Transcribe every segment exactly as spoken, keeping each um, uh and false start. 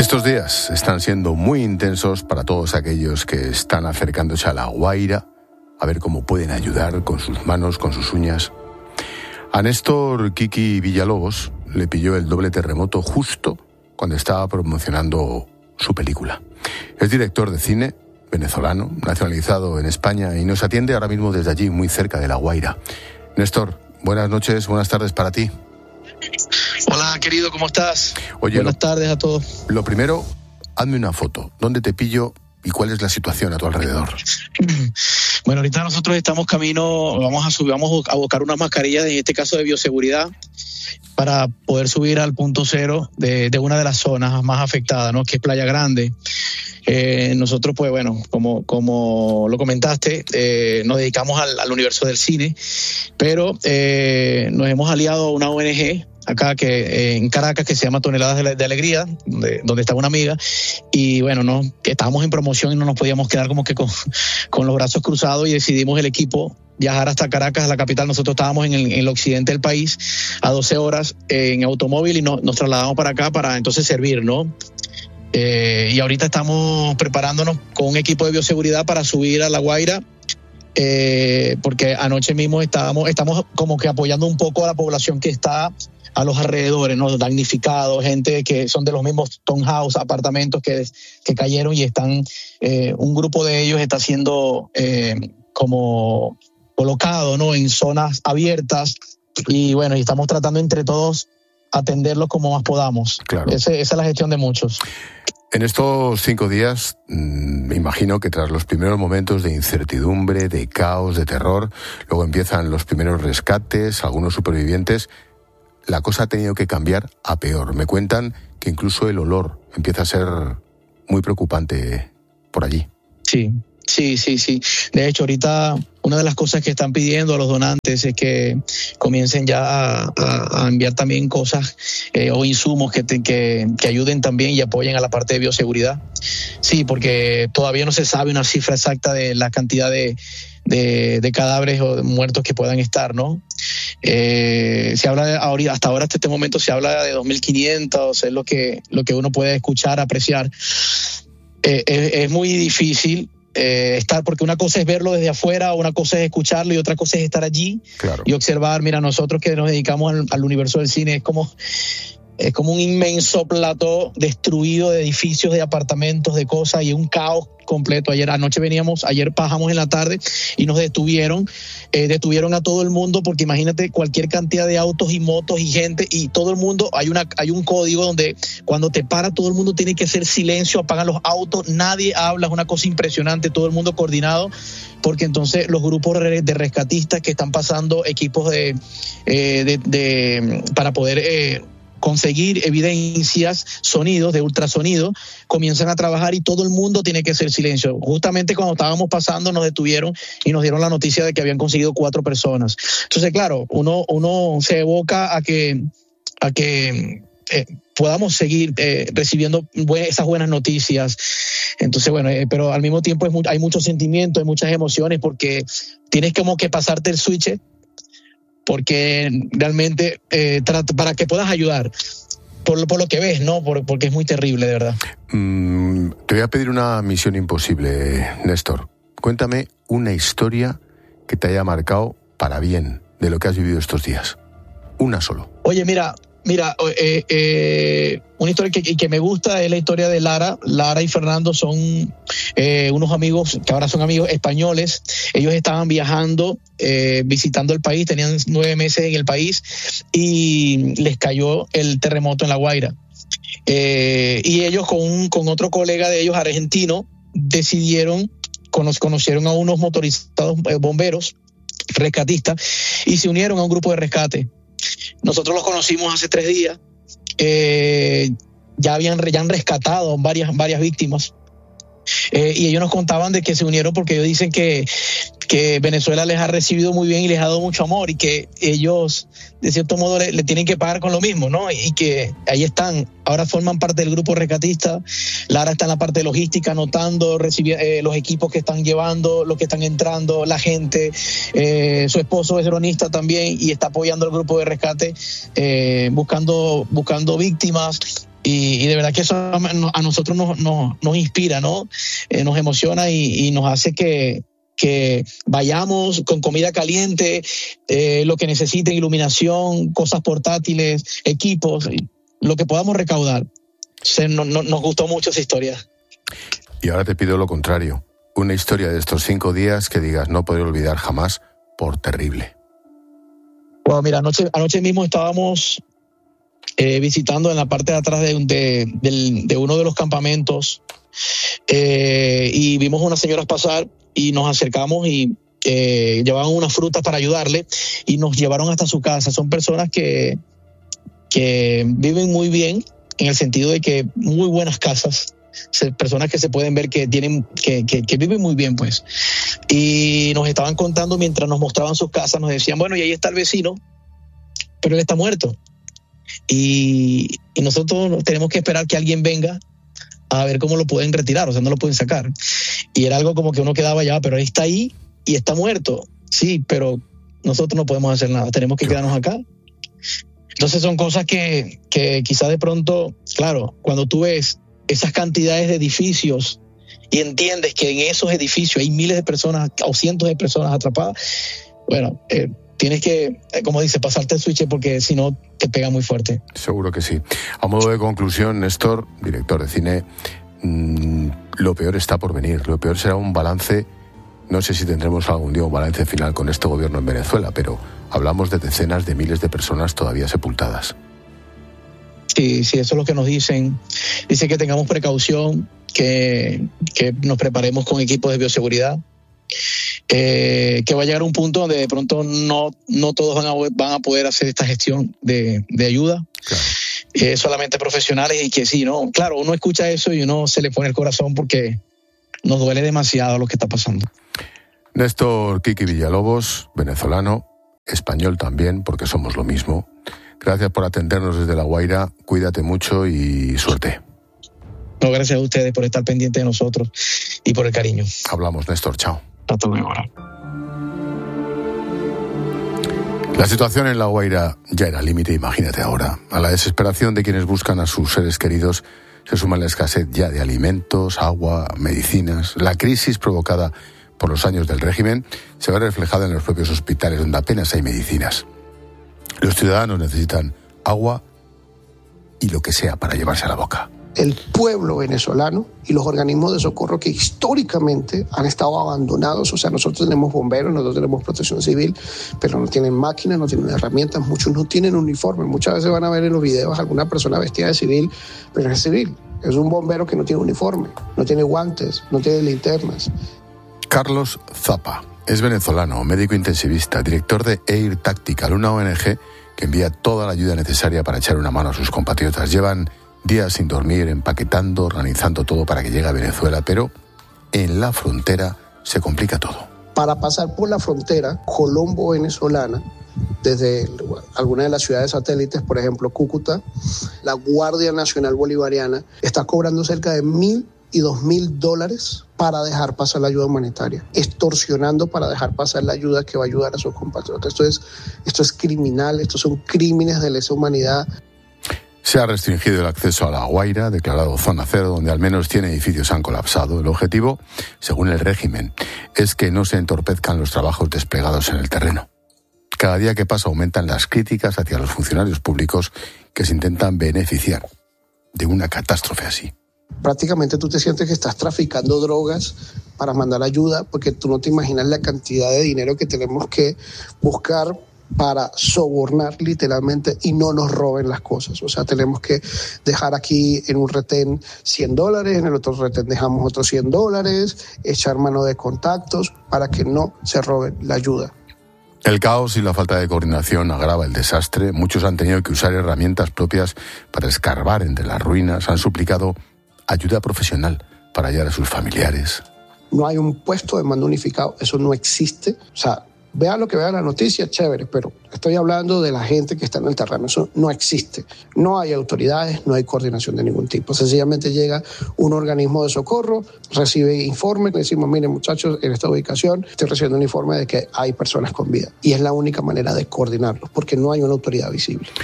Estos días están siendo muy intensos para todos aquellos que están acercándose a La Guaira a ver cómo pueden ayudar con sus manos, con sus uñas. A Néstor Kiki Villalobos le pilló el doble terremoto justo cuando estaba promocionando su película. Es director de cine, venezolano, nacionalizado en España y nos atiende ahora mismo desde allí, muy cerca de La Guaira. Néstor, buenas noches, buenas tardes para ti. Hola, querido, ¿cómo estás? Oye, buenas lo, tardes a todos. Lo primero, hazme una foto. ¿Dónde te pillo y cuál es la situación a tu alrededor? Bueno, ahorita nosotros estamos camino, vamos a subir, vamos a buscar unas mascarillas, en este caso de bioseguridad, para poder subir al punto cero de, de una de las zonas más afectadas, ¿no? Que es Playa Grande. Eh, nosotros, pues bueno, como, como lo comentaste, eh, nos dedicamos al, al universo del cine, pero eh, nos hemos aliado a una O N G acá que eh, en Caracas que se llama Toneladas de, de Alegría, donde, donde está una amiga, y bueno, no, estábamos en promoción y no nos podíamos quedar como que con, con los brazos cruzados y decidimos el equipo viajar hasta Caracas, la capital. Nosotros estábamos en el, en el occidente del país a doce horas eh, en automóvil y no, nos trasladamos para acá para entonces servir, ¿no? Eh, y ahorita estamos preparándonos con un equipo de bioseguridad para subir a La Guaira, eh, porque anoche mismo estábamos, estamos como que apoyando un poco a la población que está a los alrededores, ¿no? Damnificados, gente que son de los mismos townhouse, apartamentos que, que cayeron y están, eh, un grupo de ellos está siendo eh, como colocado, ¿no? En zonas abiertas y bueno, y estamos tratando entre todos atenderlos como más podamos. Claro. Ese, esa es la gestión de muchos. En estos cinco días, me imagino que tras los primeros momentos de incertidumbre, de caos, de terror, luego empiezan los primeros rescates, algunos supervivientes, la cosa ha tenido que cambiar a peor. Me cuentan que incluso el olor empieza a ser muy preocupante por allí. Sí, sí, sí, sí. De hecho, ahorita una de las cosas que están pidiendo a los donantes es que comiencen ya a, a, a enviar también cosas eh, o insumos que, te, que, que ayuden también y apoyen a la parte de bioseguridad. Sí, porque todavía no se sabe una cifra exacta de la cantidad de, de, de cadáveres o de muertos que puedan estar, ¿no? Eh, se habla de, ahorita, hasta ahora, hasta este momento, se habla de dos mil quinientos, es lo que, lo que uno puede escuchar, apreciar. Eh, es, es muy difícil eh, estar, porque una cosa es verlo desde afuera, una cosa es escucharlo y otra cosa es estar allí. Claro. Y observar. Mira, nosotros que nos dedicamos al, al universo del cine, es como... Es como un inmenso plató destruido de edificios, de apartamentos, de cosas y un caos completo. Ayer anoche veníamos, ayer bajamos en la tarde y nos detuvieron, eh, detuvieron a todo el mundo porque imagínate cualquier cantidad de autos y motos y gente y todo el mundo, hay una hay un código donde cuando te para todo el mundo tiene que hacer silencio, apagan los autos, nadie habla, es una cosa impresionante, todo el mundo coordinado, porque entonces los grupos de rescatistas que están pasando equipos de, eh, de, de para poder... Eh, conseguir evidencias, sonidos de ultrasonido, comienzan a trabajar y todo el mundo tiene que hacer silencio. Justamente cuando estábamos pasando nos detuvieron y nos dieron la noticia de que habían conseguido cuatro personas. Entonces, claro, uno, uno se evoca a que, a que eh, podamos seguir eh, recibiendo buen, esas buenas noticias. Entonces, bueno, eh, pero al mismo tiempo es muy, hay mucho sentimiento, hay muchas emociones porque tienes como que pasarte el switch, porque realmente eh, trata, para que puedas ayudar por, por lo que ves, ¿no? Por, porque es muy terrible, de verdad. Mm, te voy a pedir una misión imposible, Néstor. Cuéntame una historia que te haya marcado para bien de lo que has vivido estos días. Una solo. Oye, mira, mira, eh, eh, una historia que, que me gusta es la historia de Lara. Lara y Fernando son eh, unos amigos, que ahora son amigos españoles. Ellos estaban viajando, eh, visitando el país, tenían nueve meses en el país y les cayó el terremoto en La Guaira. Eh, y ellos con, con otro colega de ellos, argentino, decidieron, conocieron a unos motorizados eh, bomberos, rescatistas, y se unieron a un grupo de rescate. Nosotros los conocimos hace tres días, eh, ya habían ya han rescatado varias, varias víctimas, eh, y ellos nos contaban de que se unieron porque ellos dicen que, que Venezuela les ha recibido muy bien y les ha dado mucho amor y que ellos de cierto modo le, le tienen que pagar con lo mismo, ¿no? Y que ahí están, ahora forman parte del grupo rescatista. Lara está en la parte de logística, anotando, recibiendo eh, los equipos que están llevando, los que están entrando, la gente. Eh, su esposo es dronista también y está apoyando al grupo de rescate, eh, buscando, buscando víctimas. Y, y de verdad que eso a, a nosotros nos, nos, nos inspira, ¿no? Eh, nos emociona y, y nos hace que, que vayamos con comida caliente, eh, lo que necesiten, iluminación, cosas portátiles, equipos, lo que podamos recaudar. Se, no, no, nos gustó mucho esa historia. Y ahora te pido lo contrario, una historia de estos cinco días que digas no podré olvidar jamás por terrible. Bueno, mira, anoche, anoche mismo estábamos eh, visitando en la parte de atrás de, de, de, de uno de los campamentos eh, y vimos unas señoras pasar y nos acercamos y eh, llevaban unas frutas para ayudarle y nos llevaron hasta su casa. Son personas que, que viven muy bien, en el sentido de que muy buenas casas, personas que se pueden ver que tienen que, que, que viven muy bien, pues. Y nos estaban contando mientras nos mostraban sus casas, nos decían, bueno, y ahí está el vecino, pero él está muerto. Y, y nosotros tenemos que esperar que alguien venga a ver cómo lo pueden retirar, o sea, no lo pueden sacar. Y era algo como que uno quedaba ya, pero él está ahí y está muerto. Sí, pero nosotros no podemos hacer nada, tenemos que quedarnos acá. Entonces son cosas que, que quizás de pronto, claro, cuando tú ves esas cantidades de edificios y entiendes que en esos edificios hay miles de personas o cientos de personas atrapadas, bueno, eh, tienes que, como dice, pasarte el switch porque si no te pega muy fuerte. Seguro que sí. A modo de conclusión, Néstor, director de cine, mmm, lo peor está por venir. Lo peor será un balance, no sé si tendremos algún día un balance final con este gobierno en Venezuela, pero hablamos de decenas de miles de personas todavía sepultadas. Sí, sí, eso es lo que nos dicen. Dicen que tengamos precaución, que, que nos preparemos con equipos de bioseguridad, eh, que va a llegar un punto donde de pronto no, no todos van a, van a poder hacer esta gestión de, de ayuda. Claro. Eh, solamente profesionales y que sí, ¿no? Claro, uno escucha eso y uno se le pone el corazón porque nos duele demasiado lo que está pasando. Néstor Kiki Villalobos, venezolano, español también, porque somos lo mismo. Gracias por atendernos desde La Guaira, cuídate mucho y suerte. No, gracias a ustedes por estar pendientes de nosotros y por el cariño. Hablamos, Néstor, chao. Hasta luego. La situación en La Guaira ya era límite, imagínate ahora. A la desesperación de quienes buscan a sus seres queridos se suma la escasez ya de alimentos, agua, medicinas. La crisis provocada por los años del régimen se ve reflejada en los propios hospitales donde apenas hay medicinas. Los ciudadanos necesitan agua y lo que sea para llevarse a la boca. El pueblo venezolano y los organismos de socorro que históricamente han estado abandonados, o sea, nosotros tenemos bomberos, nosotros tenemos protección civil, pero no tienen máquinas, no tienen herramientas, muchos no tienen uniforme. Muchas veces van a ver en los videos alguna persona vestida de civil, pero es civil, es un bombero que no tiene uniforme, no tiene guantes, no tiene linternas. Carlos Zapa es venezolano, médico intensivista, director de Air Tactical, una O N G que envía toda la ayuda necesaria para echar una mano a sus compatriotas. Llevan días sin dormir, empaquetando, organizando todo para que llegue a Venezuela, pero en la frontera se complica todo. Para pasar por la frontera colombo-venezolana, desde algunas de las ciudades satélites, por ejemplo Cúcuta, la Guardia Nacional Bolivariana está cobrando cerca de mil y dos mil dólares para dejar pasar la ayuda humanitaria, extorsionando para dejar pasar la ayuda que va a ayudar a sus compatriotas. Esto es, esto es criminal, estos son crímenes de lesa humanidad. Se ha restringido el acceso a La Guaira, declarado zona cero, donde al menos cien edificios han colapsado. El objetivo, según el régimen, es que no se entorpezcan los trabajos desplegados en el terreno. Cada día que pasa aumentan las críticas hacia los funcionarios públicos que se intentan beneficiar de una catástrofe así. Prácticamente tú te sientes que estás traficando drogas para mandar ayuda, porque tú no te imaginas la cantidad de dinero que tenemos que buscar para sobornar literalmente y no nos roben las cosas. O sea, tenemos que dejar aquí en un retén cien dólares, en el otro retén dejamos otros cien dólares, echar mano de contactos para que no se roben la ayuda. El caos y la falta de coordinación agrava el desastre. Muchos han tenido que usar herramientas propias para escarbar entre las ruinas. Han suplicado ayuda profesional para hallar a sus familiares. No hay un puesto de mando unificado, eso no existe. O sea, vean lo que vean la noticia, chévere, pero estoy hablando de la gente que está en el terreno, eso no existe. No hay autoridades, no hay coordinación de ningún tipo. Sencillamente llega un organismo de socorro, recibe informe, le decimos, miren muchachos, en esta ubicación estoy recibiendo un informe de que hay personas con vida. Y es la única manera de coordinarlos, porque no hay una autoridad visible.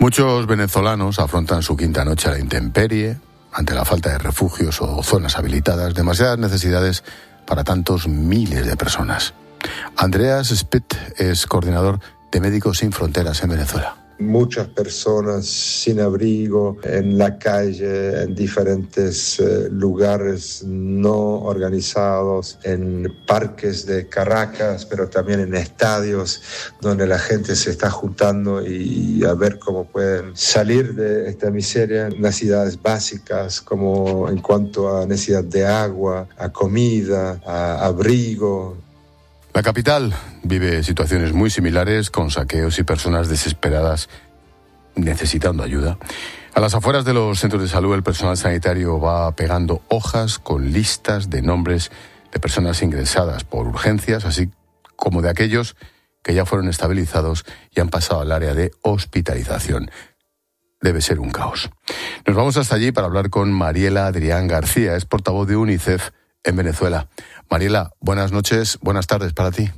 Muchos venezolanos afrontan su quinta noche a la intemperie, ante la falta de refugios o zonas habilitadas, demasiadas necesidades para tantos miles de personas. Andreas Spit es coordinador de Médicos Sin Fronteras en Venezuela. Muchas personas sin abrigo, en la calle, en diferentes eh, lugares no organizados, en parques de Caracas, pero también en estadios donde la gente se está juntando y, y a ver cómo pueden salir de esta miseria. Necesidades básicas como en cuanto a necesidad de agua, a comida, a abrigo. La capital vive situaciones muy similares, con saqueos y personas desesperadas necesitando ayuda. A las afueras de los centros de salud, el personal sanitario va pegando hojas con listas de nombres de personas ingresadas por urgencias, así como de aquellos que ya fueron estabilizados y han pasado al área de hospitalización. Debe ser un caos. Nos vamos hasta allí para hablar con Mariela Adrián García, es portavoz de UNICEF en Venezuela. Mariela, buenas noches, buenas tardes para ti.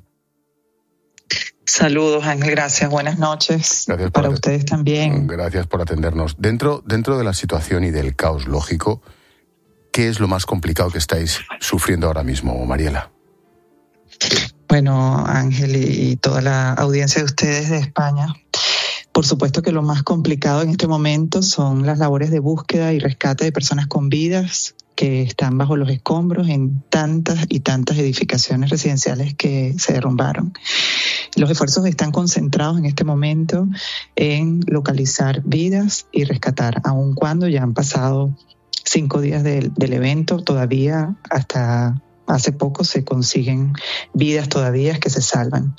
Saludos, Ángel, gracias, buenas noches. Gracias para at- ustedes también. Gracias por atendernos. Dentro, dentro de la situación y del caos lógico, ¿qué es lo más complicado que estáis sufriendo ahora mismo, Mariela? Bueno, Ángel y, y toda la audiencia de ustedes de España, por supuesto que lo más complicado en este momento son las labores de búsqueda y rescate de personas con vidas que están bajo los escombros en tantas y tantas edificaciones residenciales que se derrumbaron. Los esfuerzos están concentrados en este momento en localizar vidas y rescatar, aun cuando ya han pasado cinco días del, del evento, todavía hasta hace poco se consiguen vidas todavía que se salvan.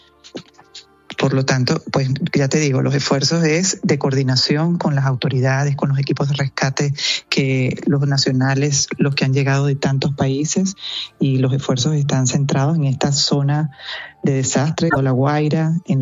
Por lo tanto, pues ya te digo, los esfuerzos es de coordinación con las autoridades, con los equipos de rescate, que los nacionales, los que han llegado de tantos países, y los esfuerzos están centrados en esta zona de desastre, La Guaira, en